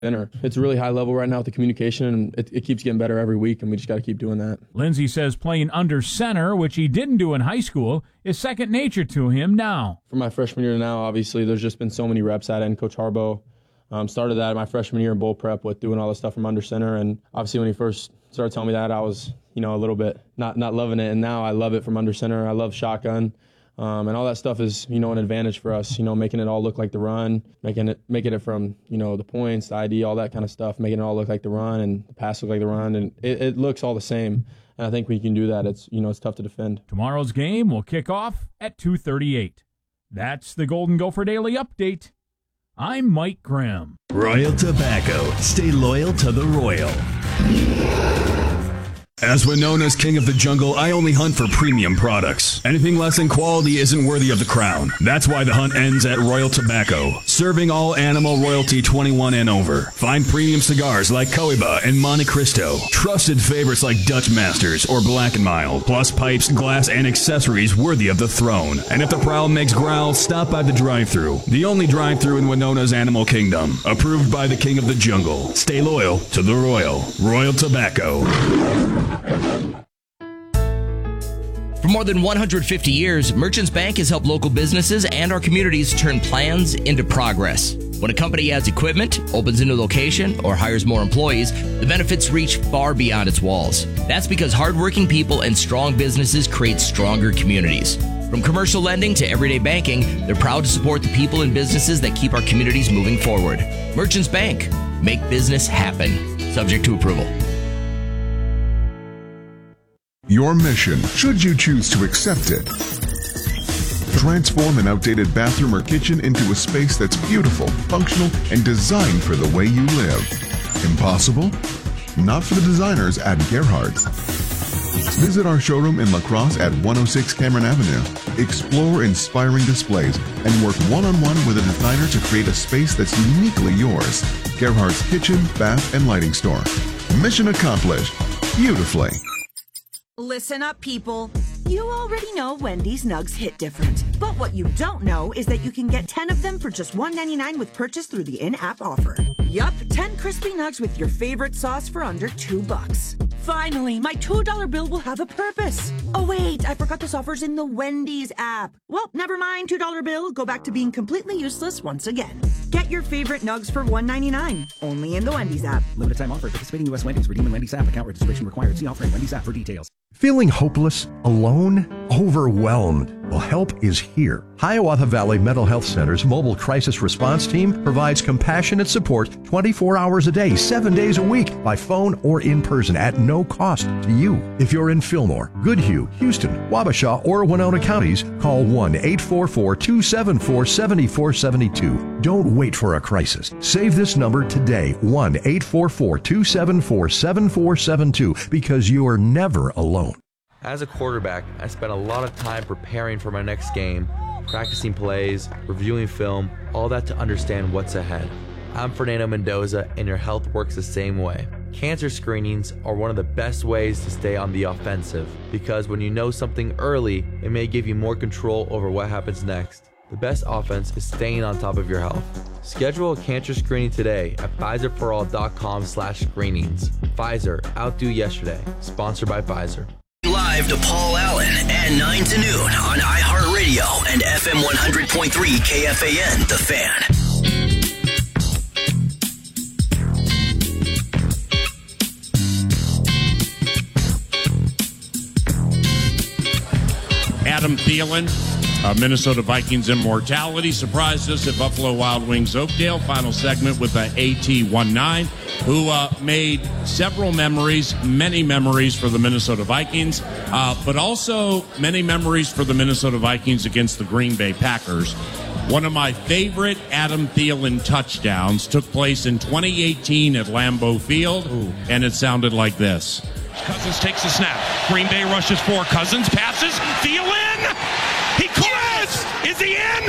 It's really high level right now with the communication, and it keeps getting better every week, and we just got to keep doing that. Lindsey says playing under center, which he didn't do in high school, is second nature to him now. For my freshman year to now, obviously, there's just been so many reps at it, and Coach Harbaugh started that my freshman year in bowl prep with doing all this stuff from under center, and obviously when he first started telling me that, I was, a little bit not loving it, and now I love it from under center. I love shotgun. And all that stuff is, an advantage for us, making it all look like the run, making it from, the points, the ID, all that kind of stuff, making it all look like the run and the pass look like the run. And it looks all the same. And I think we can do that. It's, it's tough to defend. Tomorrow's game will kick off at 2:38. That's the Golden Gopher Daily Update. I'm Mike Graham. Royal Tobacco. Stay loyal to the Royal. As when known as King of the Jungle, I only hunt for premium products. Anything less than quality isn't worthy of the crown. That's why the hunt ends at Royal Tobacco, serving all animal royalty 21 and over. Find premium cigars like Cohiba and Monte Cristo, trusted favorites like Dutch Masters or Black & Mild, plus pipes, glass, and accessories worthy of the throne. And if the prowl makes growl, stop by the drive-thru, the only drive-thru in Winona's Animal Kingdom, approved by the King of the Jungle. Stay loyal to the Royal. Royal Tobacco. For more than 150 years, Merchants Bank has helped local businesses and our communities turn plans into progress. When a company adds equipment, opens a new location, or hires more employees, the benefits reach far beyond its walls. That's because hardworking people and strong businesses create stronger communities. From commercial lending to everyday banking, they're proud to support the people and businesses that keep our communities moving forward. Merchants Bank. Make business happen. Subject to approval. Your mission, should you choose to accept it. Transform an outdated bathroom or kitchen into a space that's beautiful, functional, and designed for the way you live. Impossible? Not for the designers at Gerhardt's. Visit our showroom in La Crosse at 106 Cameron Avenue. Explore inspiring displays and work one-on-one with a designer to create a space that's uniquely yours. Gerhardt's Kitchen, Bath, and Lighting Store. Mission accomplished. Beautifully. Listen up, people. You already know Wendy's Nugs hit different. But what you don't know is that you can get 10 of them for just $1.99 with purchase through the in-app offer. Yup, 10 crispy nugs with your favorite sauce for under $2. Finally, my $2 bill will have a purpose. Oh wait, I forgot this offer's in the Wendy's app. Well, never mind, $2 bill. Go back to being completely useless once again. Get your favorite nugs for $1.99. Only in the Wendy's app. Limited time offer. Participating U.S. Wendy's. Redeem in Wendy's app. Account registration required. See offering Wendy's app for details. Feeling hopeless, alone, overwhelmed? Well, help is here. Hiawatha Valley Mental Health Center's mobile crisis response team provides compassionate support 24 hours a day, 7 days a week, by phone or in person at no cost to you. If you're in Fillmore, Goodhue, Houston, Wabasha, or Winona counties, call 1-844-274-7472. Don't wait for a crisis. Save this number today, 1-844-274-7472, because you are never alone. As a quarterback, I spent a lot of time preparing for my next game, practicing plays, reviewing film, all that to understand what's ahead. I'm Fernando Mendoza, and your health works the same way. Cancer screenings are one of the best ways to stay on the offensive, because when you know something early, it may give you more control over what happens next. The best offense is staying on top of your health. Schedule a cancer screening today at PfizerForAll.com/screenings. Pfizer, outdo yesterday. Sponsored by Pfizer. Live to Paul Allen at 9 to noon on iHeartRadio and FM 100.3 KFAN, The Fan. Adam Thielen, Minnesota Vikings immortality, surprised us at Buffalo Wild Wings Oakdale. Final segment with AT19, who made several memories, many memories for the Minnesota Vikings, but also many memories for the Minnesota Vikings against the Green Bay Packers. One of my favorite Adam Thielen touchdowns took place in 2018 at Lambeau Field, and it sounded like this. Cousins takes the snap. Green Bay rushes for Cousins, passes, Thielen! He caught it! Is he in?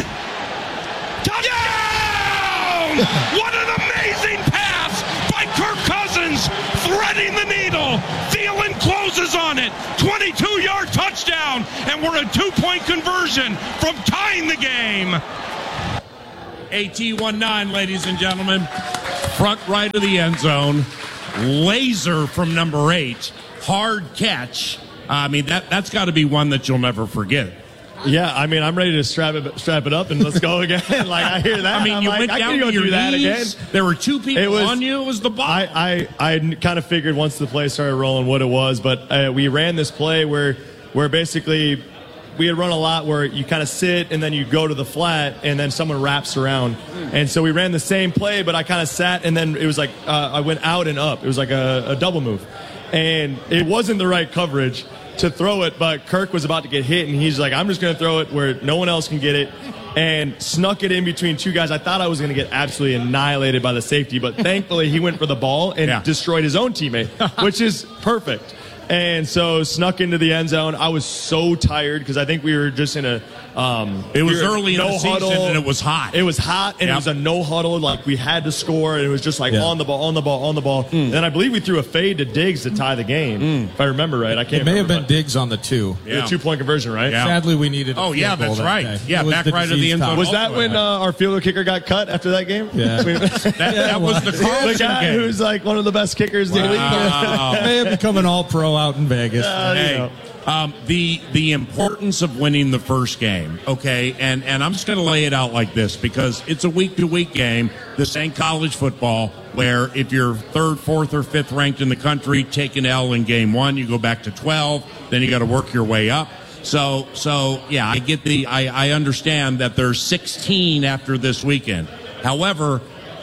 Touchdown! What an amazing pass by Kirk Cousins, threading the needle. Thielen closes on it. 22-yard touchdown, and we're a 2-point conversion from tying the game. AT19, ladies and gentlemen. front right of the end zone, laser from number 8, hard catch. I mean, that's got to be one that you'll never forget. Yeah, I mean, I'm ready to strap it up and let's go again. Like, I hear that. I mean, you went down to your knees. There were 2 people on you. It was the ball. I kind of figured once the play started rolling what it was, but we ran this play where basically we had run a lot where you kind of sit and then you go to the flat and then someone wraps around. And so we ran the same play, but I kind of sat and then it was like I went out and up. It was like a double move. And it wasn't the right coverage to throw it, but Kirk was about to get hit, and he's like, I'm just going to throw it where no one else can get it, and snuck it in between 2 guys. I thought I was going to get absolutely annihilated by the safety, but thankfully he went for the ball and destroyed his own teammate, which is perfect. And so snuck into the end zone. I was so tired because I think we were just in a it was early in the season huddle. And it was hot. It was hot, and it was a no huddle. Like, we had to score, and it was just like on the ball. And then I believe we threw a fade to Diggs to tie the game, if I remember right. I can't. It may have been Diggs on the 2. The 2-point conversion, right? Yeah. Sadly, we needed. That's right. Yeah, back right of the end zone. Was that when our field goal kicker got cut after that game? Yeah, that was the Carlson the guy game. who's like one of the best kickers in the league. May have become an all-pro out in Vegas. The importance of winning the first game, okay, and I'm just going to lay it out like this because it's a week-to-week game. This ain't college football where if you're 3rd, 4th, or 5th ranked in the country, take an L in game 1, you go back to 12, then you got to work your way up. So yeah, I understand that there's 16 after this weekend. However,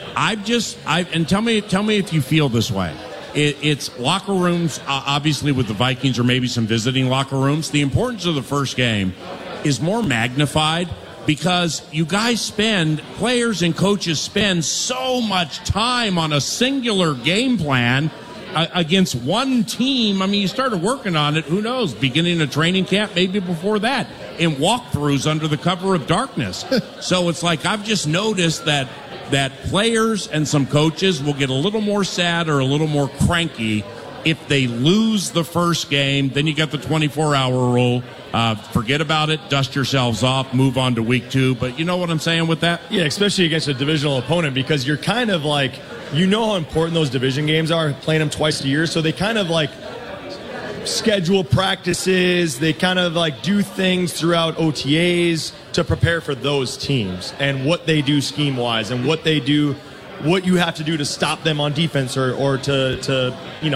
and tell me if you feel this way. It's locker rooms, obviously, with the Vikings, or maybe some visiting locker rooms. The importance of the first game is more magnified because you guys players and coaches spend so much time on a singular game plan against one team. I mean, you started working on it, who knows, beginning of training camp, maybe before that, in walkthroughs under the cover of darkness. So it's like I've just noticed that players and some coaches will get a little more sad or a little more cranky if they lose the first game. Then you got the 24-hour rule. Forget about it. Dust yourselves off. Move on to week 2. But you know what I'm saying with that? Yeah, especially against a divisional opponent because you're kind of like, you know how important those division games are, playing them twice a year. So they kind of like schedule practices. They kind of like do things throughout OTAs to prepare for those teams and what they do scheme wise and what they do, what you have to do to stop them on defense or to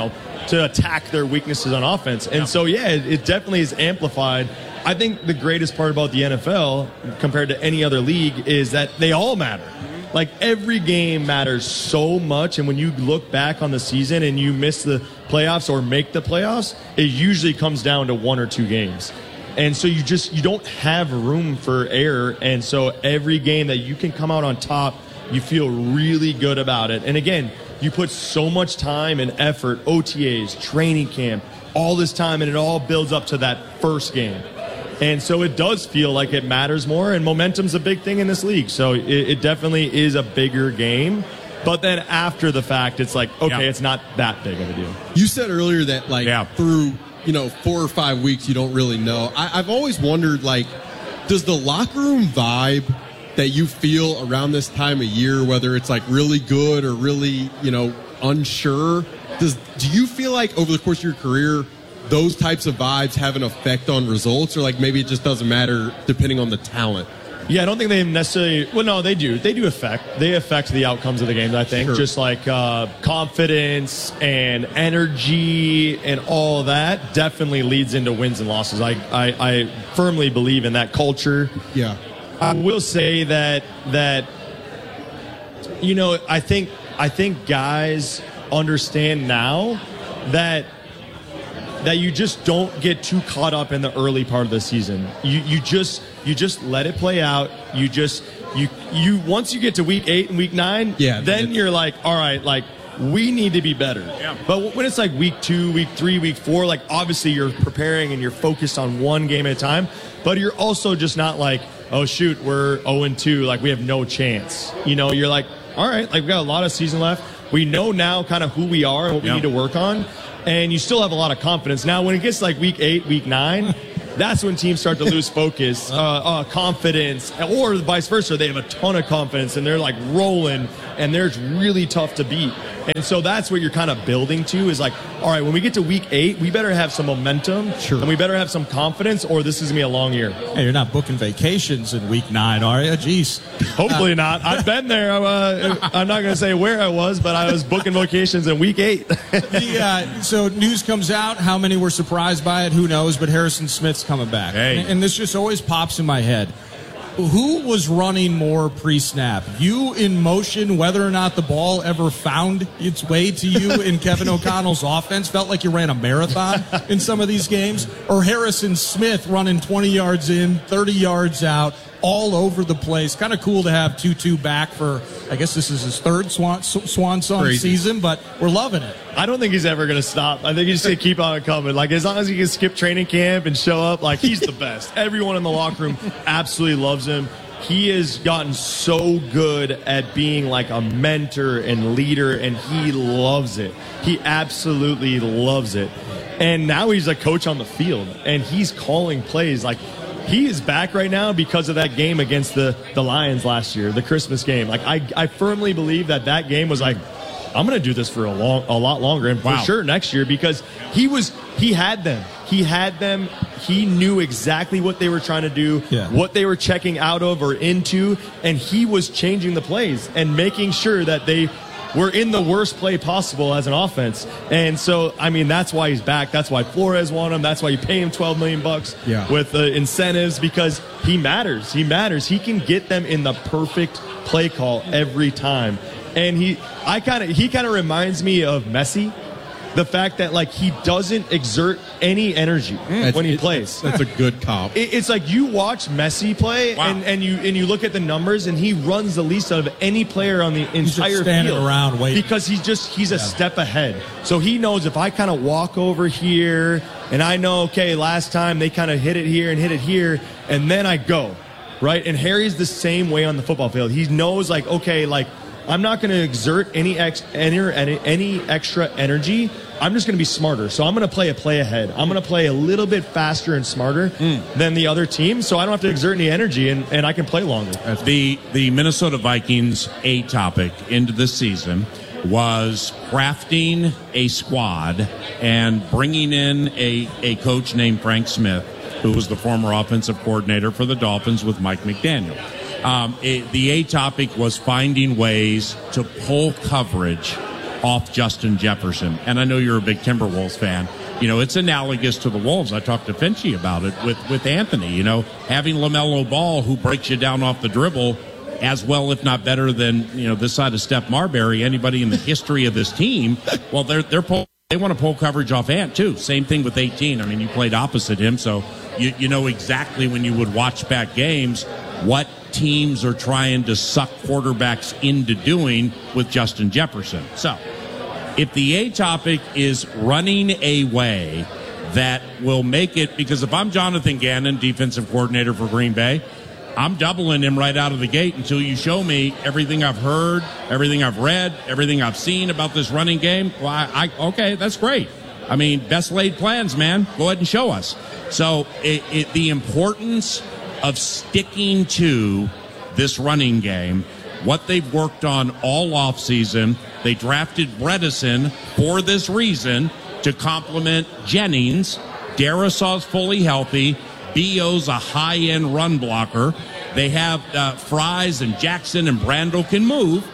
attack their weaknesses on offense. And so, yeah, it definitely is amplified. I think the greatest part about the NFL compared to any other league is that they all matter. Like, every game matters so much, and when you look back on the season and you miss the playoffs or make the playoffs, it usually comes down to 1 or 2 games. And so you don't have room for error, and so every game that you can come out on top, you feel really good about it. And again, you put so much time and effort, OTAs, training camp, all this time, and it all builds up to that first game. And so it does feel like it matters more, and momentum's a big thing in this league. So it definitely is a bigger game. But then after the fact, it's like, okay, it's not that big of a deal. You said earlier that, through, 4 or 5 weeks, you don't really know. I've always wondered, does the locker room vibe that you feel around this time of year, whether it's, really good or really, unsure, do you feel like over the course of your career, those types of vibes have an effect on results, or maybe it just doesn't matter depending on the talent? Yeah, I don't think they necessarily. Well, no, they do. They do affect. They affect the outcomes of the games. I think just like confidence and energy and all of that definitely leads into wins and losses. I firmly believe in that culture. Yeah, I will say that I think guys understand now that you just don't get too caught up in the early part of the season. You just let it play out. You once you get to week 8 and week 9, then you're like, all right, we need to be better. Yeah. But when it's like week 2, week 3, week 4, obviously you're preparing and you're focused on one game at a time, but you're also just not like, oh shoot, we're 0-2, we have no chance. You're like, all right, we've got a lot of season left. We know now kind of who we are and what we need to work on. And you still have a lot of confidence. Now, when it gets week 8, week 9, that's when teams start to lose focus, confidence, or vice versa. They have a ton of confidence and they're like rolling, and they're really tough to beat. And so that's what you're kind of building to, is like, all right, when we get to week 8, we better have some momentum, and we better have some confidence, or this is going to be a long year. Hey, you're not booking vacations in week 9, are you? Jeez. Hopefully not. I've been there. I'm not going to say where I was, but I was booking vacations in week 8. So news comes out. How many were surprised by it? Who knows? But Harrison Smith's coming back. Hey. And this just always pops in my head. Who was running more pre-snap? You in motion, whether or not the ball ever found its way to you in Kevin O'Connell's offense? Felt like you ran a marathon in some of these games? Or Harrison Smith running 20 yards in, 30 yards out, all over the place? Kind of cool to have Tutu back for, I guess this is his third swan song season, but we're loving it. I don't think he's ever going to stop. I think he's going to keep on coming. Like, as long as he can skip training camp and show up, like, he's the best. Everyone in the locker room absolutely loves him. He has gotten so good at being like a mentor and leader, and he loves it. He absolutely loves it. And now he's a coach on the field, and he's calling plays. Like, he is back right now because of that game against the Lions last year, the Christmas game. Like, I firmly believe that game was like, I'm going to do this for a lot longer, and for sure next year, because he had them. He knew exactly what they were trying to do, what they were checking out of or into, and he was changing the plays and making sure that they were in the worst play possible as an offense. And so, I mean, that's why he's back. That's why Flores wanted him. That's why you pay him $12 million with the incentives, because he matters. He matters. He can get them in the perfect play call every time. And he kind of reminds me of Messi. The fact that, like, he doesn't exert any energy when he plays. That's a good comp. It's like you watch Messi play, and you look at the numbers, and he runs the least out of any player on the entire standing field around waiting. because he's a step ahead. So he knows, if I kind of walk over here, and I know, okay, last time they kind of hit it here and hit it here, and then I go, right? And Harry's the same way on the football field. He knows, like, okay, like, I'm not going to exert any extra energy. I'm just going to be smarter. So I'm going to play a play ahead. I'm going to play a little bit faster and smarter than the other team, so I don't have to exert any energy, and I can play longer. The Minnesota Vikings topic into this season was crafting a squad and bringing in a coach named Frank Smith, who was the former offensive coordinator for the Dolphins with Mike McDaniel. The topic was finding ways to pull coverage off Justin Jefferson. And I know you're a big Timberwolves fan. You know, it's analogous to the Wolves. I talked to Finchie about it with Anthony. You know, having LaMelo Ball, who breaks you down off the dribble as well, if not better than, you know, this side of Steph Marbury, anybody in the history of this team. Well, they want to pull coverage off Ant, too. Same thing with 18. I mean, you played opposite him, so you know exactly when you would watch back games what teams are trying to suck quarterbacks into doing with Justin Jefferson. So, if the topic is running a way that will make it, because if I'm Jonathan Gannon, defensive coordinator for Green Bay, I'm doubling him right out of the gate until you show me everything I've heard, everything I've read, everything I've seen about this running game. Well, okay, that's great. I mean, best laid plans, man. Go ahead and show us. So, the importance of sticking to this running game, what they've worked on all offseason. They drafted Bredesen for this reason, to complement Jennings. Darrisaw's fully healthy. B.O.'s a high-end run blocker. They have Fries and Jackson and Brandel can move.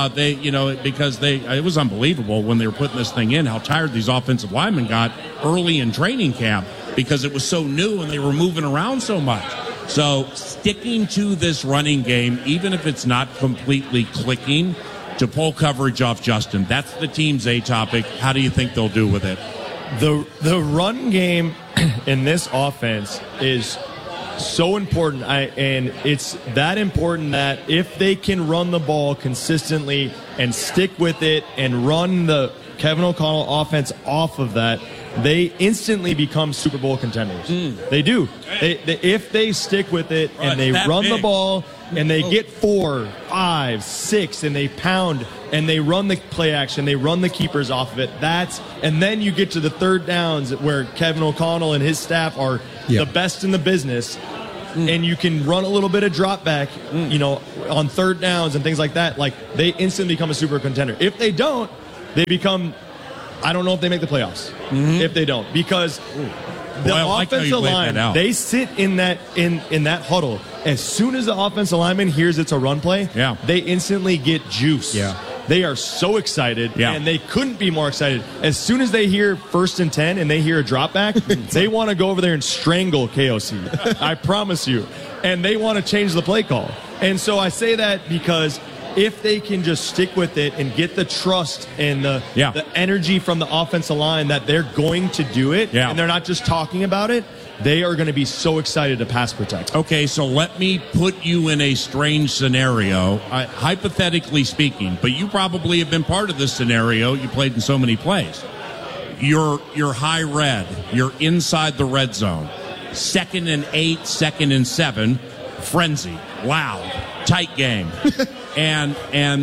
It was unbelievable when they were putting this thing in, how tired these offensive linemen got early in training camp because it was so new and they were moving around so much. So sticking to this running game, even if it's not completely clicking, to pull coverage off Justin, that's the team's topic. How do you think they'll do with it? The run game in this offense is so important, and it's that important that if they can run the ball consistently and stick with it and run the Kevin O'Connell offense off of that, they instantly become Super Bowl contenders. They do. If they stick with it and they run the ball and they get 4, 5, 6, and they pound and they run the play action, they run the keepers off of it. And then you get to the third downs where Kevin O'Connell and his staff are the best in the business. And you can run a little bit of drop back, on third downs and things like that. Like, they instantly become a super contender. If they don't, they become, I don't know if they make the playoffs. If they don't, because the offensive line, they sit in that huddle. As soon as the offensive lineman hears it's a run play, they instantly get juice. They are so excited, and they couldn't be more excited. As soon as they hear 1st and 10 and they hear a drop back, they want to go over there and strangle KOC. I promise you. And they want to change the play call. And so I say that because if they can just stick with it and get the trust and the energy from the offensive line that they're going to do it, and they're not just talking about it, they are going to be so excited to pass protect. Okay, so let me put you in a strange scenario, hypothetically speaking, but you probably have been part of this scenario. You played in so many plays. You're high red. You're inside the red zone. 2nd and 8, 2nd and 7, frenzy, loud, tight game. and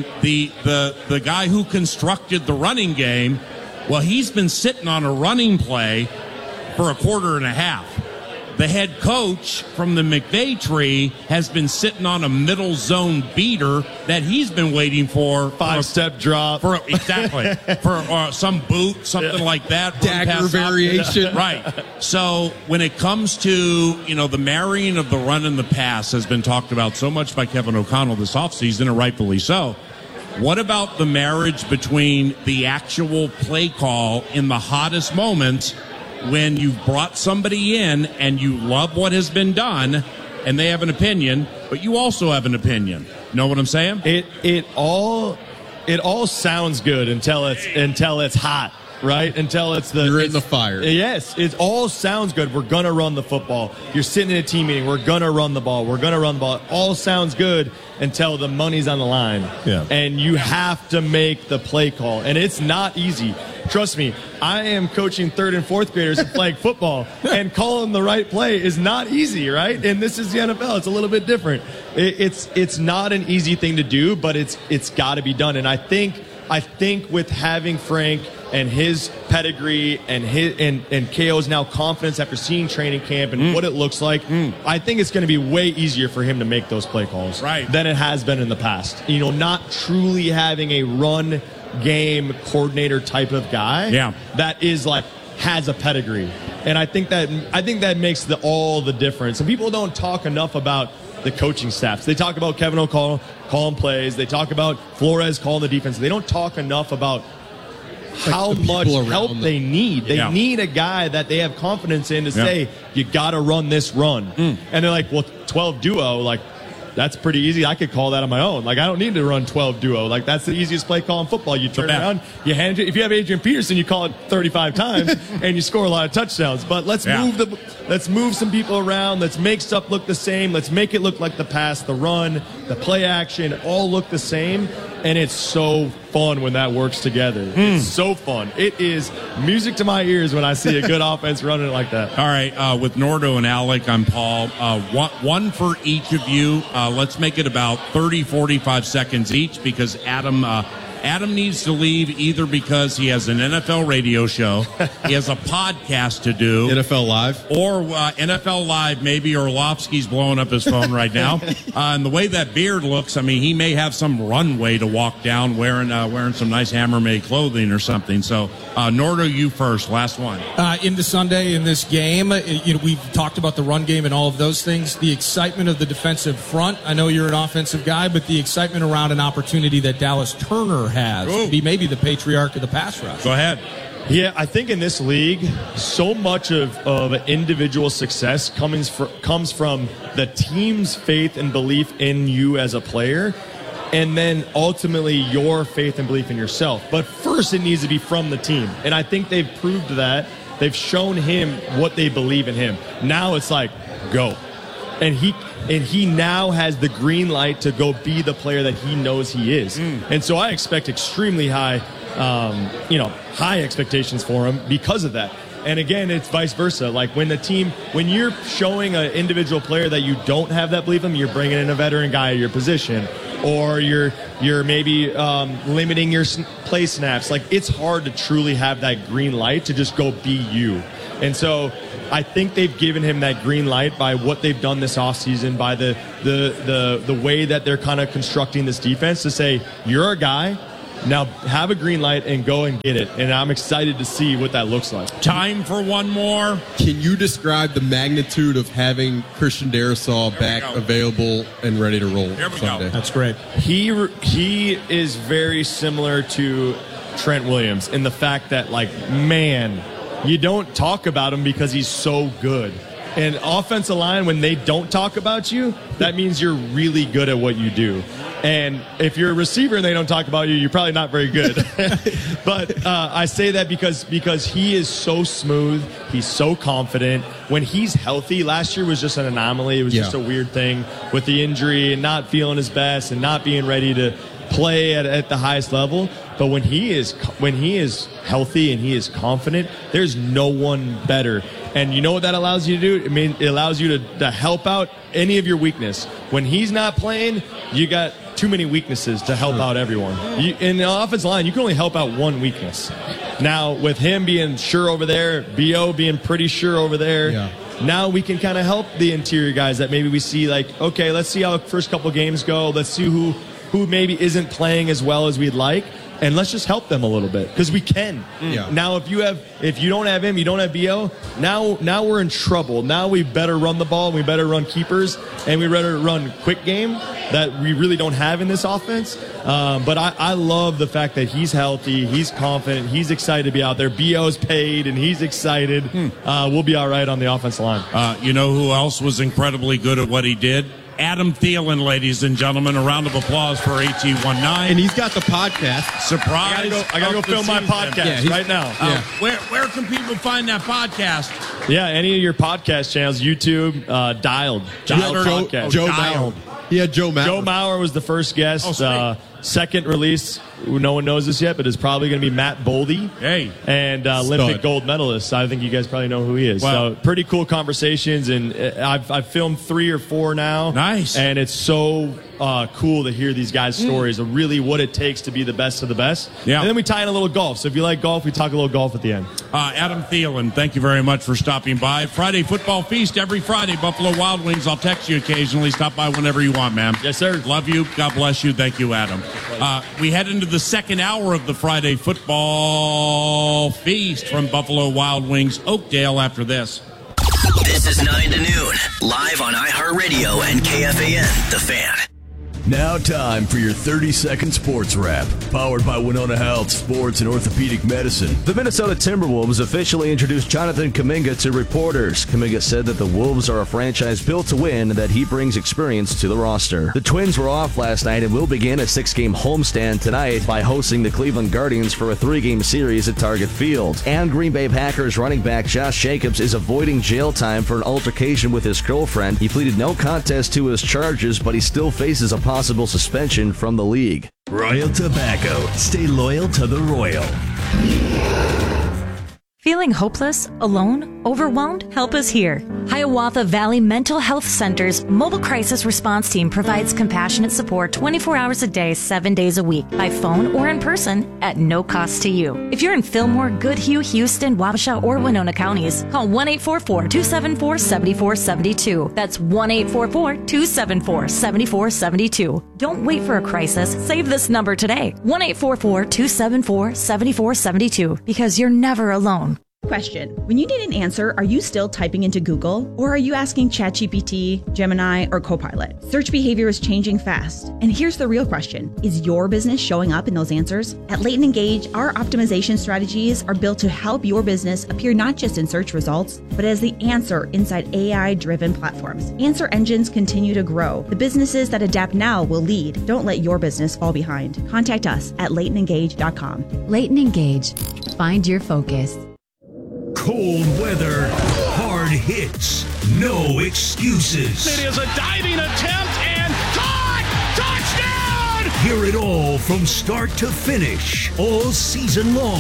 the guy who constructed the running game, well, he's been sitting on a running play for a quarter and a half. The head coach from the McVay tree has been sitting on a middle zone beater that he's been waiting for. 5-step drop. For some boot, something like that. Dagger variation. Right. So when it comes to, the marrying of the run and the pass has been talked about so much by Kevin O'Connell this offseason, and rightfully so. What about the marriage between the actual play call in the hottest moments when you've brought somebody in and you love what has been done and they have an opinion, but you also have an opinion? Know what I'm saying? It all sounds good until it's hot, right? Until you're in the fire. Yes, it all sounds good. We're gonna run the football. You're sitting in a team meeting. We're gonna run the ball. We're gonna run the ball. It all sounds good until the money's on the line. Yeah. And you have to make the play call, and it's not easy. Trust me, I am coaching 3rd and 4th graders in flag football, and calling the right play is not easy, right? And this is the NFL. It's a little bit different. It's not an easy thing to do, but it's got to be done. And I think with having Frank and his pedigree and KO's now confidence after seeing training camp and what it looks like, I think it's going to be way easier for him to make those play calls than it has been in the past. Not truly having a run game coordinator type of guy that is has a pedigree. And I think that makes all the difference. And people don't talk enough about the coaching staffs. They talk about Kevin O'Connell calling plays. They talk about Flores calling the defense. They don't talk enough about how much help they need. They need a guy that they have confidence in to say, you got to run this run. And they're like, well, 12 duo, that's pretty easy. I could call that on my own. I don't need to run 12 duo. That's the easiest play call in football. You turn around, you hand it. If you have Adrian Peterson, you call it 35 times and you score a lot of touchdowns. But let's move some people around. Let's make stuff look the same. Let's make it look like the pass, the run, the play action, all look the same. And it's so fun when that works together. It's so fun. It is music to my ears when I see a good offense running it like that. All right, with Nordo and Alec, I'm Paul. One for each of you. Let's make it about 30, 45 seconds each, because Adam needs to leave either because he has an NFL radio show, he has a podcast to do. NFL Live? Or NFL Live, maybe Orlovsky's blowing up his phone right now. And the way that beard looks, he may have some runway to walk down wearing some nice Hammer-made clothing or something. So, Nordo, you first. Last one. Into Sunday in this game, we've talked about the run game and all of those things. The excitement of the defensive front. I know you're an offensive guy, but the excitement around an opportunity that Dallas Turner has to be maybe the patriarch of the pass rush. Go ahead. Yeah, I think in this league, so much of individual success comes from the team's faith and belief in you as a player, and then ultimately your faith and belief in yourself. But first, it needs to be from the team. And I think they've proved that. They've shown him what they believe in him. Now it's go. And he now has the green light to go be the player that he knows he is. And so I expect extremely high expectations for him because of that. And again, it's vice versa. Like when you're showing an individual player that you don't have that belief in, you're bringing in a veteran guy at your position, or you're maybe limiting your play snaps. Like it's hard to truly have that green light to just go be you. And so I think they've given him that green light by what they've done this offseason, by the way that they're kind of constructing this defense to say, you're a guy, now have a green light and go and get it. And I'm excited to see what that looks like. Time for one more. Can you describe the magnitude of having Christian Darrisaw back available and ready to roll Sunday? That's great. He is very similar to Trent Williams in the fact that, like, man, you don't talk about him because he's so good. And offensive line, when they don't talk about you, that means you're really good at what you do. And if you're a receiver and they don't talk about you, you're probably not very good. But I say that because he is so smooth. He's so confident. When he's healthy, last year was just an anomaly. It was just a weird thing with the injury and not feeling his best and not being ready to play at the highest level. But when he is healthy and he is confident, there's no one better. And you know what that allows you to do? I mean, it allows you to help out any of your weakness. When he's not playing, you got too many weaknesses to help out everyone. In the offensive line, you can only help out one weakness. Now, with him being sure over there, B.O. being pretty sure over there, now we can kind of help the interior guys that maybe we see like, okay, let's see how the first couple games go. Let's see who maybe isn't playing as well as we'd like. And let's just help them a little bit because we can. Now, if you don't have him, you don't have B.O., now we're in trouble. Now we better run the ball, we better run keepers, and we better run quick game that we really don't have in this offense. But I love the fact that he's healthy, he's confident, he's excited to be out there. B.O.'s paid, and he's excited. We'll be all right on the offensive line. You know who else was incredibly good at what he did? Adam Thielen, ladies and gentlemen. A round of applause for AT19. And he's got the podcast. Surprise. I got to go film my podcast right now. Where can people find that podcast? Yeah, any of your podcast channels, YouTube, Dialed podcast. Joe Mauer. Yeah, Joe Mauer. Joe Mauer was the first guest. Second release, no one knows this yet, but it's probably going to be Matt Boldy. And Olympic gold medalist. I think you guys probably know who he is. So pretty cool conversations, and I've filmed 3 or 4 now. Nice. And it's so cool to hear these guys' stories of really what it takes to be the best of the best. Yeah. And then we tie in a little golf. So if you like golf, we talk a little golf at the end. Adam Thielen, thank you very much for stopping by. Friday Football Feast every Friday. Buffalo Wild Wings. I'll text you occasionally. Stop by whenever you want, man. Yes, sir. Love you. God bless you. Thank you, Adam. We head into the second hour of the Friday Football Feast from Buffalo Wild Wings, Oakdale, after this. This is 9 to noon, live on iHeartRadio and KFAN, The Fan. Now time for your 30-second sports wrap, powered by Winona Health, Sports and Orthopedic Medicine. The Minnesota Timberwolves officially introduced Jonathan Kuminga to reporters. Kuminga said that the Wolves are a franchise built to win and that he brings experience to the roster. The Twins were off last night and will begin a 6-game homestand tonight by hosting the Cleveland Guardians for a 3-game series at Target Field. And Green Bay Packers running back Josh Jacobs is avoiding jail time for an altercation with his girlfriend. He pleaded no contest to his charges, but he still faces a possible suspension from the league. Royal Tobacco. Stay loyal to the Royal. Feeling hopeless, alone, overwhelmed? Help is here. Hiawatha Valley Mental Health Center's mobile crisis response team provides compassionate support 24 hours a day, 7 days a week, by phone or in person at no cost to you. If you're in Fillmore, Goodhue, Houston, Wabasha, or Winona counties, call 1-844-274-7472. That's 1-844-274-7472. Don't wait for a crisis. Save this number today. 1-844-274-7472, because you're never alone. Question. When you need an answer, are you still typing into Google? Or are you asking ChatGPT, Gemini, or Copilot? Search behavior is changing fast. And here's the real question. Is your business showing up in those answers? At Leighton Engage, our optimization strategies are built to help your business appear not just in search results, but as the answer inside AI-driven platforms. Answer engines continue to grow. The businesses that adapt now will lead. Don't let your business fall behind. Contact us at LeightonEngage.com. Leighton Engage. Find your focus. Cold weather, hard hits, no excuses. It is a diving attempt and caught! Touchdown! Hear it all from start to finish, all season long.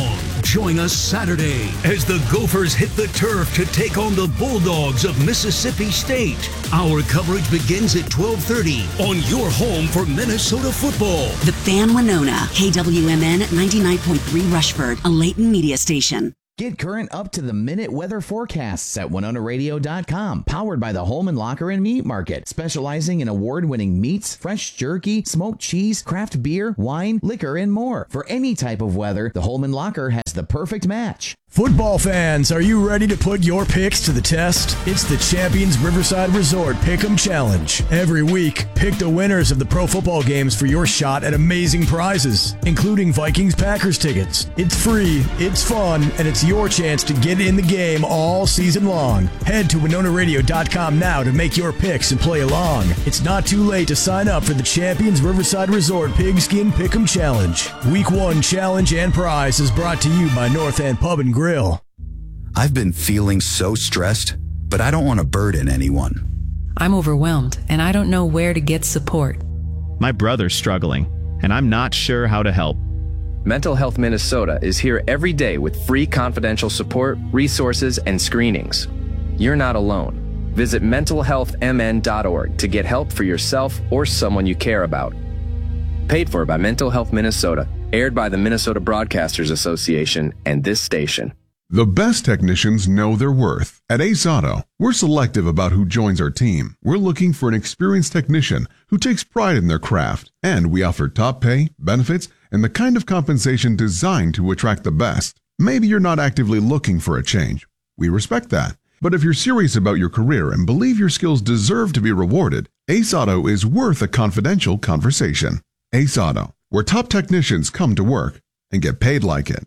Join us Saturday as the Gophers hit the turf to take on the Bulldogs of Mississippi State. Our coverage begins at 12:30 on your home for Minnesota football. The Fan Winona, KWMN 99.3 Rushford, a Layton media station. Get current up-to-the-minute weather forecasts at WinonaRadio.com. Powered by the Holman Locker and Meat Market. Specializing in award-winning meats, fresh jerky, smoked cheese, craft beer, wine, liquor, and more. For any type of weather, the Holman Locker has the perfect match. Football fans, are you ready to put your picks to the test? It's the Champions Riverside Resort Pick'em Challenge. Every week, pick the winners of the pro football games for your shot at amazing prizes, including Vikings-Packers tickets. It's free, it's fun, and it's your chance to get in the game all season long. Head to WinonaRadio.com now to make your picks and play along. It's not too late to sign up for the Champions Riverside Resort Pigskin Pick'em Challenge. Week 1 challenge and prize is brought to you by North End Pub and Grill. I've been feeling so stressed, but I don't want to burden anyone. I'm overwhelmed, and I don't know where to get support. My brother's struggling, and I'm not sure how to help. Mental Health Minnesota is here every day with free confidential support, resources, and screenings. You're not alone. Visit mentalhealthmn.org to get help for yourself or someone you care about. Paid for by Mental Health Minnesota. Aired by the Minnesota Broadcasters Association and this station. The best technicians know their worth. At Ace Auto, we're selective about who joins our team. We're looking for an experienced technician who takes pride in their craft. And we offer top pay, benefits, and the kind of compensation designed to attract the best. Maybe you're not actively looking for a change. We respect that. But if you're serious about your career and believe your skills deserve to be rewarded, Ace Auto is worth a confidential conversation. Ace Auto, where top technicians come to work and get paid like it.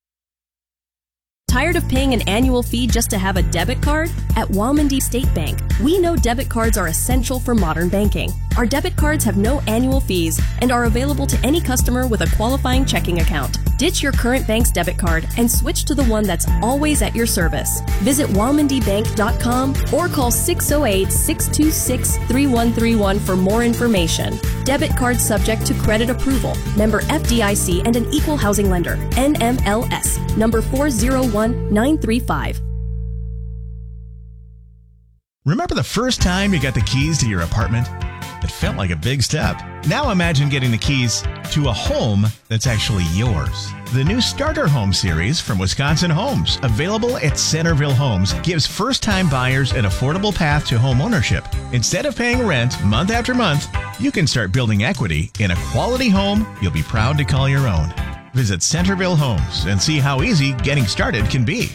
Tired of paying an annual fee just to have a debit card? At Walmondie State Bank, we know debit cards are essential for modern banking. Our debit cards have no annual fees and are available to any customer with a qualifying checking account. Ditch your current bank's debit card and switch to the one that's always at your service. Visit WalmondiBank.com or call 608-626-3131 for more information. Debit card subject to credit approval. Member FDIC and an equal housing lender. NMLS. Number 401935. Remember the first time you got the keys to your apartment? It felt like a big step. Now imagine getting the keys to a home that's actually yours. The new Starter Home series from Wisconsin Homes, available at Centerville Homes, gives first-time buyers an affordable path to home ownership. Instead of paying rent month after month, you can start building equity in a quality home you'll be proud to call your own. Visit Centerville Homes and see how easy getting started can be.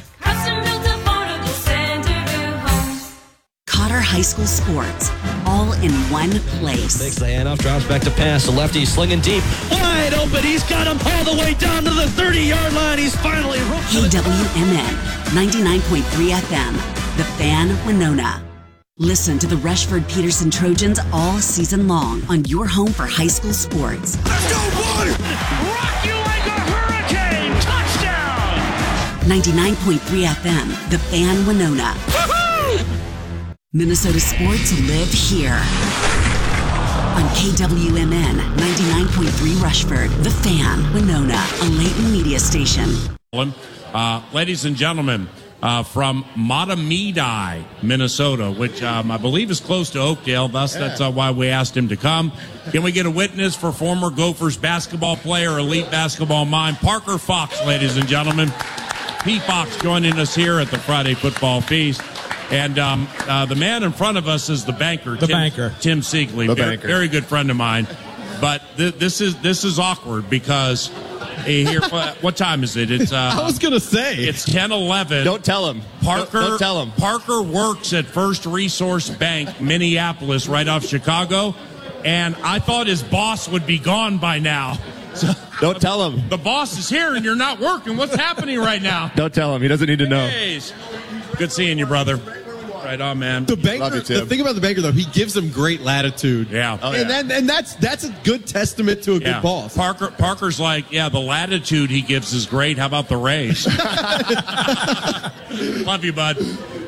Cotter High School sports, all in one place. Takes the handoff, drops back to pass. The lefty slinging deep, wide open. He's got him all the way down to the 30-yard line. He's finally KWMN 99.3 FM, The Fan Winona. Listen to the Rushford Peterson Trojans all season long on your home for high school sports. Let's go, boy! Rock you like a hurricane! Touchdown! 99.3 FM, The Fan Winona. Minnesota sports live here. On KWMN 99.3 Rushford, The Fan, Winona, a Layton media station. Ladies and gentlemen, from Matamidi, Minnesota, which I believe is close to Oakdale. Thus, that's why we asked him to come. Can we get a witness for former Gophers basketball player, elite basketball mind, Parker Fox, ladies and gentlemen? P. Fox joining us here at the Friday Football Feast. And the man in front of us is the banker, Tim Siegley, very good friend of mine. But this is awkward because here, what time is it? It's I was gonna say it's 10:11. Don't tell him. Don't tell him. Parker works at First Resource Bank, Minneapolis, right off Chicago, and I thought his boss would be gone by now. So, don't tell him. The boss is here and you're not working. What's happening right now? Don't tell him. He doesn't need to know. Good seeing you, brother. Right on, man. The banker. The thing about the banker, though, he gives them great latitude. Yeah, and that's a good testament to a good boss. Parker's like, the latitude he gives is great. How about the raise? Love you, bud.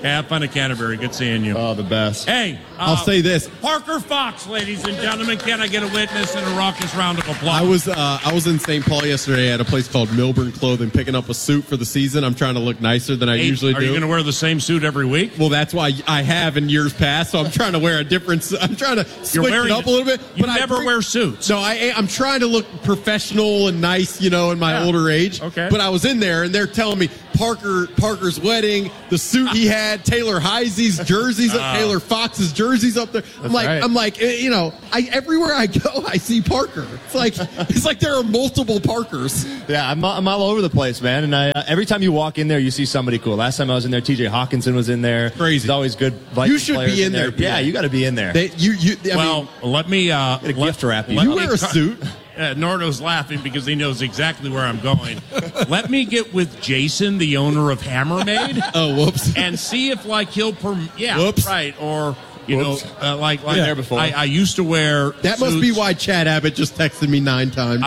Have fun at Canterbury. Good seeing you. Oh, the best. Hey, I'll say this. Parker Fox, ladies and gentlemen, can I get a witness and a raucous round of applause? I was in St. Paul yesterday at a place called Milburn Clothing, picking up a suit for the season. I'm trying to look nicer than I usually do. Are you going to wear the same suit every week? Well, that's why I have in years past. So I'm trying to wear a different. I'm trying to switch it up a little bit. You never wear suits. So I'm trying to look professional and nice, in my older age. Okay. But I was in there and they're telling me Parker's wedding, the suit he had, Taylor Heisey's jerseys up, Taylor Fox's jerseys up there. I'm like, everywhere I go, I see Parker. It's like there are multiple Parkers. Yeah, I'm all over the place, man. And every time you walk in there, you see somebody cool. Last time I was in there, T.J. Hawkinson was in there. Crazy. There's always good Vikings You should players be in there. Yeah, you got to be in there. Let me get a gift wrap. You wear a suit. Nordo's laughing because he knows exactly where I'm going. Let me get with Jason, the owner of Hammermade. Oh, whoops. And see if he'll whoops. Right, or like there before. I used to wear that suits. must be why Chad Abbott just texted me 9 times.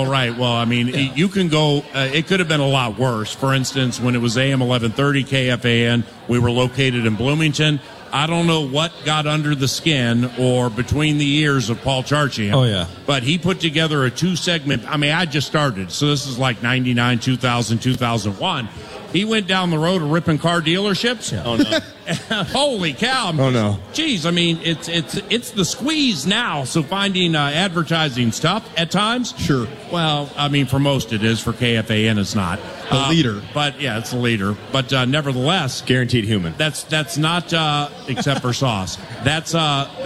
You can go. It could have been a lot worse. For instance, when it was AM 1130 KFAN, we were located in Bloomington. I don't know what got under the skin or between the ears of Paul Charchian. Oh, yeah. But he put together a 2-segment. I just started. So this is like 99, 2000, 2001. He went down the road of ripping car dealerships. Yeah. Oh, no. Holy cow. Oh, no. Geez, it's the squeeze now. So finding advertising stuff at times. Sure. Well, for most it is. For KFAN, it's not. The leader. But, yeah, it's the leader. But nevertheless. Guaranteed human. That's not, except for sauce. That's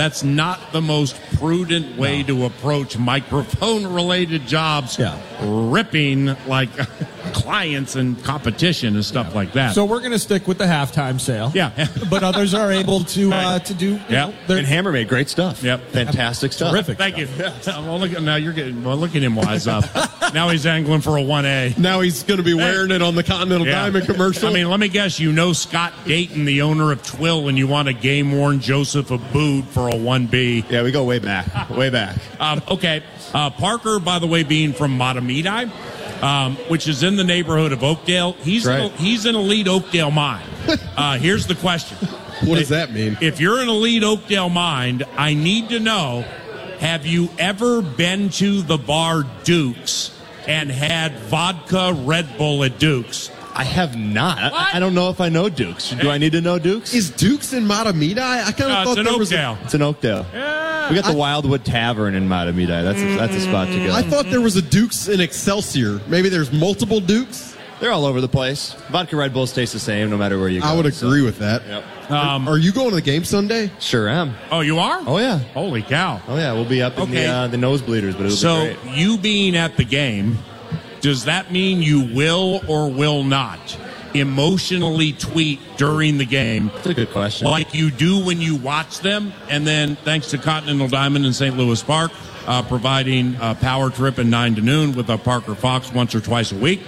not the most prudent way to approach microphone-related jobs. Yeah. Ripping, like, clients and competition and stuff like that. So we're going to stick with the halftime sale. Yeah. But others are able to do. And Hammermade, great stuff. Yep. Fantastic stuff. Terrific. Thank you. Well, look at him wise up. Now he's angling for a 1A. Now he's going to be wearing it on the Continental Diamond commercial. Let me guess. Scott Dayton, the owner of Twill, and you want a game-worn Joseph Abood for a 1B. Yeah, we go way back. Way back. Okay. Parker, by the way, being from Matamidi, which is in the neighborhood of Oakdale. He's an elite Oakdale mind. Here's the question. What does that mean? If you're an elite Oakdale mind, I need to know, have you ever been to the bar Duke's and had vodka Red Bull at Duke's? I have not. I don't know if I know Duke's. Do I need to know Duke's? Is Duke's in Matamidi? I kind of thought there was It's in Oakdale. Yeah. We got the Wildwood Tavern in Matamidi. That's a spot to go. I thought there was a Duke's in Excelsior. Maybe there's multiple Duke's. They're all over the place. Vodka Red Bulls taste the same no matter where you go. I would agree with that. Yep. Are you going to the game Sunday? Sure am. Oh, you are? Oh, yeah. Holy cow. Oh, yeah. We'll be up in the nosebleeders, but it'll be great. You being at the game, does that mean you will or will not emotionally tweet during the game? That's a good question. Like you do when you watch them, and then thanks to Continental Diamond in St. Louis Park, providing a power trip at 9 to noon with a Parker Fox once or twice a week.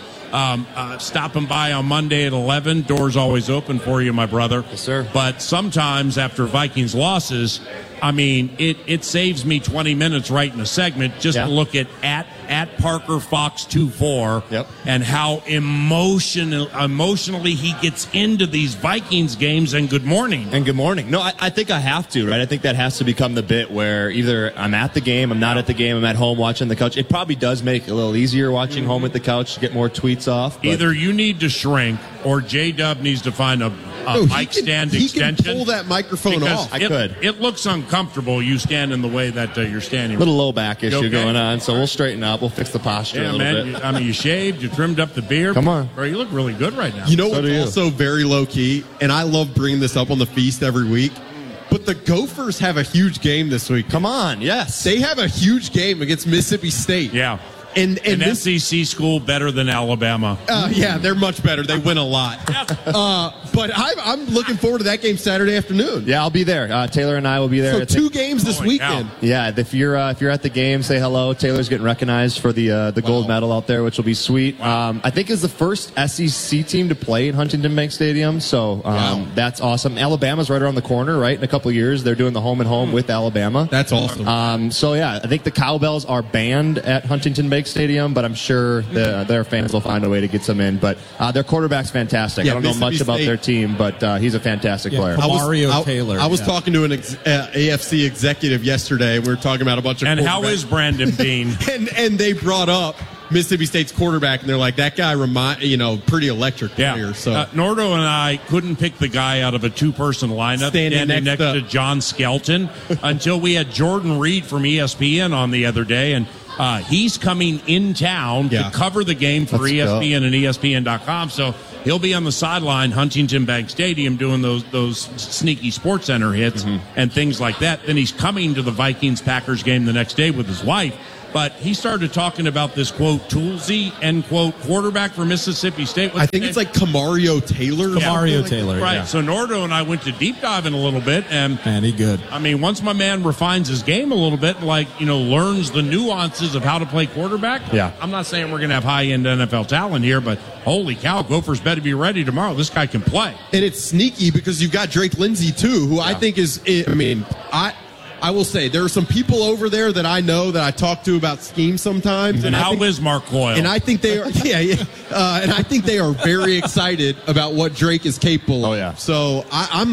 Stopping by on Monday at 11. Doors always open for you, my brother. Yes, sir. But sometimes after Vikings losses, it saves me 20 minutes right in a segment just to look at Parker Fox 24 and how emotionally he gets into these Vikings games. And good morning. No, I think I have to, right? I think that has to become the bit where either I'm at the game, I'm not at the game, I'm at home watching the couch. It probably does make it a little easier watching home at the couch to get more tweets off. But either you need to shrink or J-Dub needs to find a mic stand extension. He can pull that microphone off. I could. It looks uncomfortable. You stand in the way that you're standing. A little low back issue going on, so we'll straighten up. We'll fix the posture a little bit. You shaved, you trimmed up the beard. Come on. Bro, you look really good right now. You know what's also very low key, and I love bringing this up on the feast every week, but the Gophers have a huge game this week. Come on, yes. They have a huge game against Mississippi State. Yeah. And this SEC school better than Alabama. Yeah, they're much better. They win a lot. But I'm looking forward to that game Saturday afternoon. Yeah, I'll be there. Taylor and I will be there. So 2 games this weekend. Yeah, if you're at the game, say hello. Taylor's getting recognized for the gold medal out there, which will be sweet. Wow. I think is the first SEC team to play in Huntington Bank Stadium, so that's awesome. Alabama's right around the corner, right? In a couple of years, they're doing the home and home with Alabama. That's awesome. So yeah, I think the cowbells are banned at Huntington Bank Bank Stadium, but I'm sure their fans will find a way to get some in. But their quarterback's fantastic. I don't know much about their team, but he's a fantastic player. Mario Taylor. I was talking to an AFC executive yesterday. We were talking about a bunch of And how is Brandon Beane? and they brought up Mississippi State's quarterback, and they're like, that guy pretty electric player. So Nordo and I couldn't pick the guy out of a two-person lineup standing next to John Skelton until we had Jordan Reed from ESPN on the other day, and he's coming in town to cover the game for ESPN and ESPN.com. So he'll be on the sideline, Huntington Bank Stadium, doing those sneaky Sports Center hits and things like that. Then he's coming to the Vikings-Packers game the next day with his wife. But he started talking about this, quote, Toolsy, end quote, quarterback for Mississippi State. I think it's like Kamario Taylor. Kamario Taylor, right. Yeah. So Nordo and I went to deep diving a little bit. And he good. I mean, once my man refines his game a little bit, learns the nuances of how to play quarterback. Yeah. I'm not saying we're going to have high-end NFL talent here, but holy cow, Gophers better be ready tomorrow. This guy can play. And it's sneaky because you've got Drake Lindsey, too, who I think is, I will say there are some people over there that I know that I talk to about schemes sometimes. And how is Mark Coyle? And I think they are, and I think they are very excited about what Drake is capable of. Oh yeah. So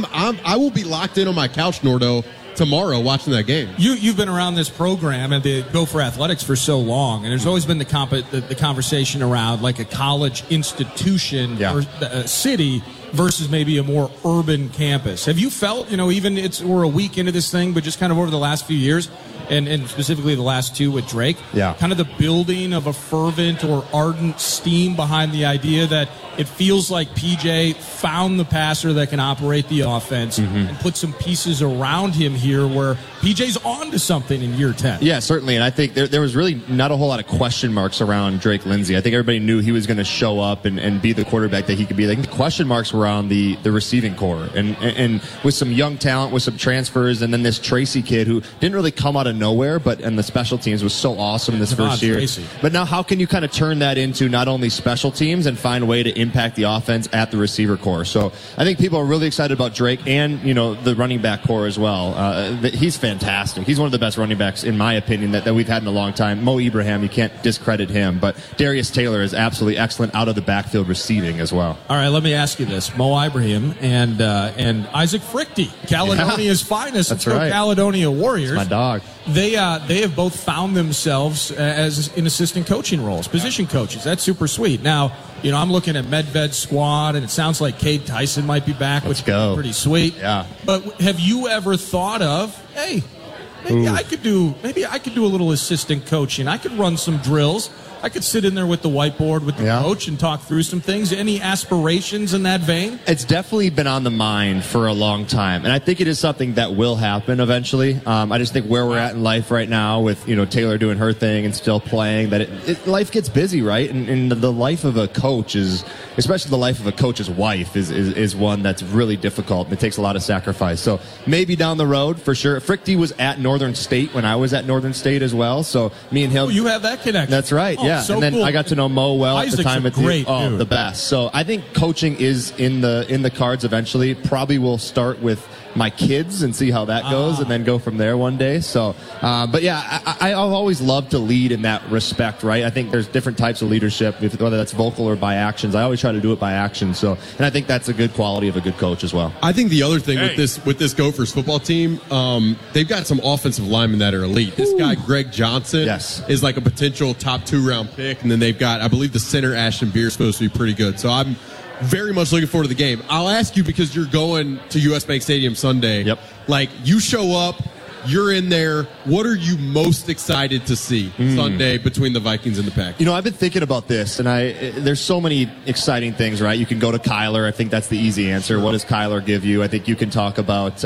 I will be locked in on my couch, Nordo, tomorrow watching that game. You've been around this program and the Gopher Athletics for so long, and there's always been the conversation around like a college institution or a city versus maybe a more urban campus. Have you felt, even we're a week into this thing, but just kind of over the last few years, and specifically the last two with Drake, kind of the building of a fervent or ardent steam behind the idea that it feels like PJ found the passer that can operate the offense and put some pieces around him here where PJ's on to something in year 10. Yeah, certainly. And I think there was really not a whole lot of question marks around Drake Lindsey. I think everybody knew he was going to show up and be the quarterback that he could be. I think the question marks were on the receiving core and with some young talent, with some transfers, and then this Tracy kid who didn't really come out of nowhere, and the special teams was so awesome in this first year. Tracy. But now how can you kind of turn that into not only special teams and find a way to impact the offense at the receiver core? So I think people are really excited about Drake and, the running back core as well. He's fantastic. He's one of the best running backs, in my opinion, that we've had in a long time. Mo Ibrahim, you can't discredit him, but Darius Taylor is absolutely excellent out of the backfield receiving as well. All right, let me ask you this. Mo Ibrahim and Isaac Frichte, Caledonia's finest. That's right. Caledonia Warriors. That's my dog. They have both found themselves as in assistant coaching roles, position coaches. That's super sweet. Now, I'm looking at Medved's squad, and it sounds like Cade Tyson might be back, which is pretty sweet. Yeah. But have you ever thought of, hey, maybe I could do a little assistant coaching. I could run some drills. I could sit in there with the whiteboard with the coach and talk through some things. Any aspirations in that vein? It's definitely been on the mind for a long time, and I think it is something that will happen eventually. I just think where we're at in life right now with, Taylor doing her thing and still playing, that life gets busy, right? And the life of a coach especially the life of a coach's wife is one that's really difficult, and it takes a lot of sacrifice. So maybe down the road, for sure. Frichte was at Northern State when I was at Northern State as well, so me and him... Oh, you have that connection. That's right. Yeah, so and then cool. I got to know Mo well Isaac's at the time. a great dude. The best. So I think coaching is in the cards eventually. Probably we'll start with my kids and see how that goes, and then go from there one day. So, but yeah, I've always loved to lead in that respect, right? I think there's different types of leadership, whether that's vocal or by actions. I always try to do it by action. So, and I think that's a good quality of a good coach as well. I think the other thing with this Gophers football team, they've got some offensive linemen that are elite. This guy Greg Johnson is like a potential top 2-round pick, and then they've got, I believe, the center Ashton Beer is supposed to be pretty good. So I'm very much looking forward to the game. I'll ask you, because you're going to US Bank Stadium Sunday. Yep. Like, you show up, you're in there. What are you most excited to see Sunday between the Vikings and the Packers? I've been thinking about this, and there's so many exciting things, right? You can go to Kyler. I think that's the easy answer. What does Kyler give you? I think you can talk about,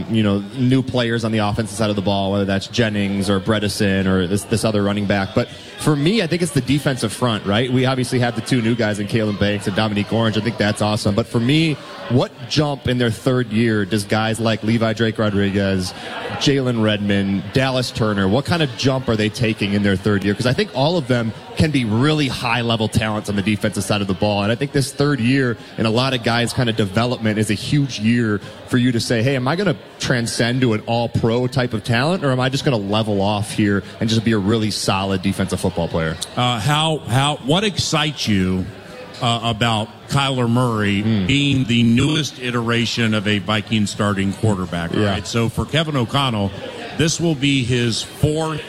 new players on the offensive side of the ball, whether that's Jennings or Bredesen or this other running back. But for me, I think it's the defensive front, right? We obviously have the two new guys in Kalen Banks and Dominique Orange. I think that's awesome. But for me, what jump in their third year does guys like Levi Drake Rodriguez, Jalen Jalen Redmond, Dallas Turner, what kind of jump are they taking in their third year? Because I think all of them can be really high-level talents on the defensive side of the ball. And I think this third year in a lot of guys' kind of development is a huge year for you to say, hey, am I going to transcend to an all-pro type of talent, or am I just going to level off here and just be a really solid defensive football player? What excites you about Kyler Murray being the newest iteration of a Viking starting quarterback? Yeah. Right. So for Kevin O'Connell, this will be his fourth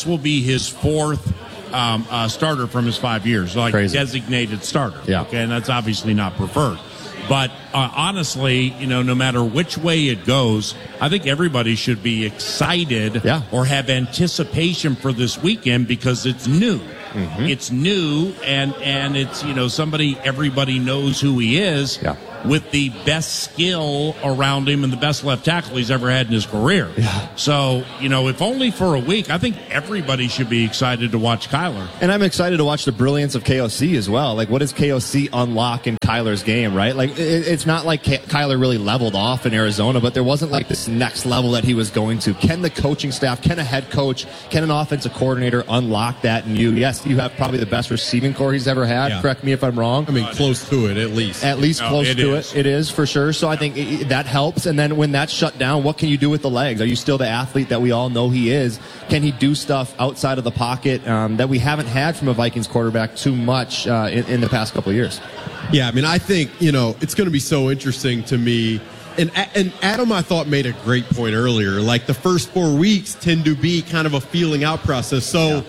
starter from his 5 years, like Crazy. designated starter. Yeah. Okay, and that's obviously not preferred. But honestly, no matter which way it goes, I think everybody should be excited or have anticipation for this weekend because it's new. Mm-hmm. It's new, and it's somebody everybody knows who he is. Yeah. With the best skill around him and the best left tackle he's ever had in his career. Yeah. So, if only for a week, I think everybody should be excited to watch Kyler. And I'm excited to watch the brilliance of KOC as well. Like, what does KOC unlock in Kyler's game, right? Like, it's not like Kyler really leveled off in Arizona, but there wasn't like this next level that he was going to. Can the coaching staff, can a head coach, can an offensive coordinator unlock that in you? Yes, you have probably the best receiving core he's ever had. Yeah. Correct me if I'm wrong. I mean, close to it, at least. At least close to it. It is for sure. So I think that helps. And then when that's shut down, what can you do with the legs? Are you still the athlete that we all know he is? Can he do stuff outside of the pocket that we haven't had from a Vikings quarterback too much in the past couple of years? Yeah, I mean, I think, it's going to be so interesting to me. And Adam, I thought, made a great point earlier. Like, the first 4 weeks tend to be kind of a feeling out process. So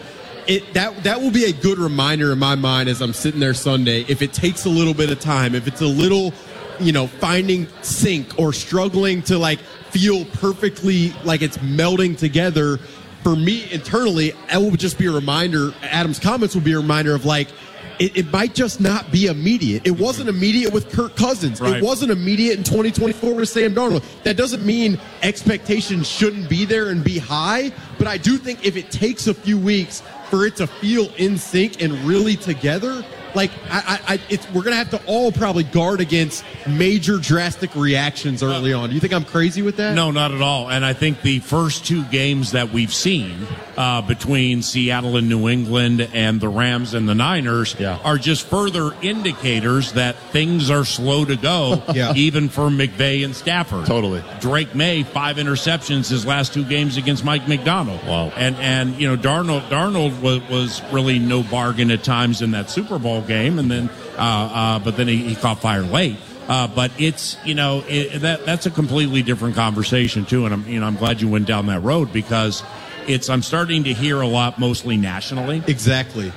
that will be a good reminder in my mind as I'm sitting there Sunday. If it takes a little bit of time, if it's a little, finding sync or struggling to like feel perfectly like it's melding together, for me internally, that will just be a reminder. Adam's comments will be a reminder of like, it might just not be immediate. It wasn't immediate with Kirk Cousins. Right. It wasn't immediate in 2024 with Sam Darnold. That doesn't mean expectations shouldn't be there and be high, but I do think if it takes a few weeks for it to feel in sync and really together, like we're going to have to all probably guard against major drastic reactions early on. Do you think I'm crazy with that? No, not at all. And I think the first two games that we've seen between Seattle and New England and the Rams and the Niners are just further indicators that things are slow to go, even for McVay and Stafford. Totally. Drake May, 5 interceptions his last 2 games against Mike McDonald. Wow. And Darnold was really no bargain at times in that Super Bowl game, and then but then he caught fire late. But it's that's a completely different conversation too, and I'm glad you went down that road because I'm starting to hear a lot, mostly nationally. Exactly.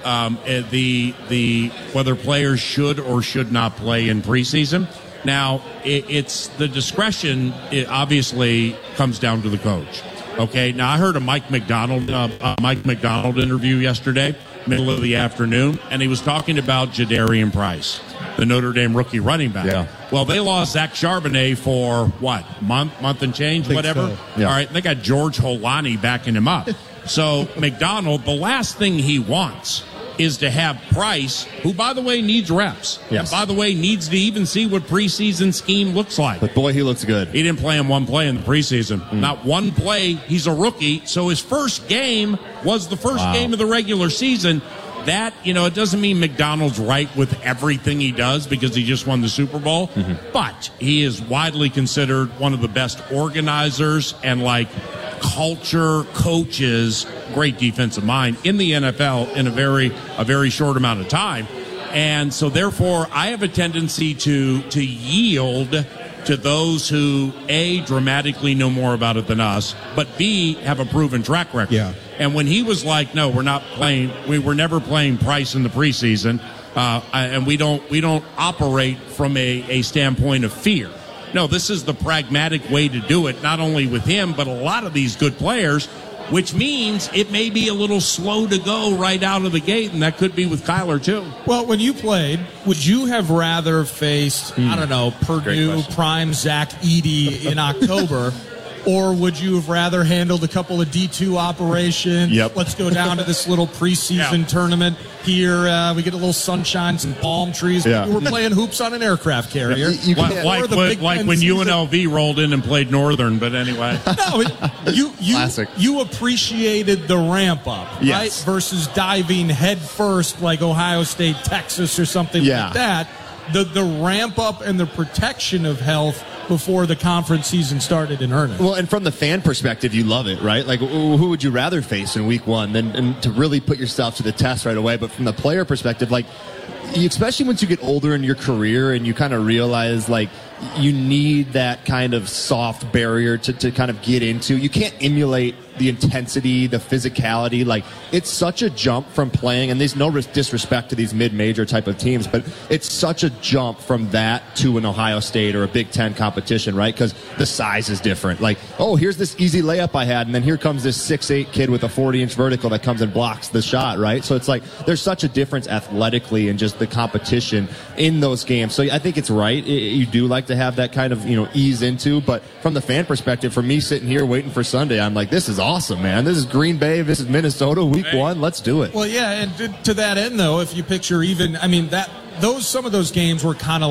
The whether players should or should not play in preseason. Now it's the discretion. It obviously comes down to the coach. Okay. Now I heard a Mike McDonald interview yesterday, middle of the afternoon, and he was talking about Jadarian Price, the Notre Dame rookie running back. Yeah. Well, they lost Zach Charbonnet for what, month and change, whatever. So. Yeah. All right, they got George Holani backing him up. So McDonald, the last thing he wants is to have Price, who, by the way, needs reps. Yes. And by the way, needs to even see what preseason scheme looks like. But boy, he looks good. He didn't play in one play in the preseason. Not one play. He's a rookie. So his first game was the first game of the regular season. That, it doesn't mean McDonald's right with everything he does because he just won the Super Bowl. But he is widely considered one of the best organizers and culture coaches, great defensive mind in the NFL in a very short amount of time. And so therefore I have a tendency to yield to those who A, dramatically know more about it than us, but B, have a proven track record. Yeah. And when he was like, no, we're not playing, we were never playing Price in the preseason, and we don't operate from a standpoint of fear. No, this is the pragmatic way to do it, not only with him, but a lot of these good players, which means it may be a little slow to go right out of the gate, and that could be with Kyler, too. Well, when you played, would you have rather faced, Purdue, prime Zach Edey in October, Or would you have rather handled a couple of D2 operations? Yep. Let's go down to this little preseason tournament here. We get a little sunshine, some palm trees. Yeah. We're playing hoops on an aircraft carrier. Like when UNLV rolled in and played Northern, but anyway. No, you appreciated the ramp up, Yes. right? Versus diving head first like Ohio State, Texas, or something like that. The ramp up and the protection of health before the conference season started in earnest. Well, and from the fan perspective, you love it, right? Like, who would you rather face in week one than to really put yourself to the test right away? But from the player perspective, like, especially once you get older in your career and you kind of realize, like, you need that kind of soft barrier to kind of get into. You can't emulate the intensity, the physicality. Like, it's such a jump from playing, and there's no disrespect to these mid-major type of teams, but it's such a jump from that to an Ohio State or a Big Ten competition, right? Because the size is different. Like, oh, here's this easy layup I had, and then here comes this 6'8" kid with a 40-inch vertical that comes and blocks the shot, right? So it's like there's such a difference athletically and just the competition in those games. So I think it's right. You do like to have that kind of, ease into, but from the fan perspective, for me sitting here waiting for Sunday, I'm like, this is awesome, man. This is Green Bay, this is Minnesota, week one. Let's do it. Well, yeah, and to that end, though, if you picture some of those games were kind of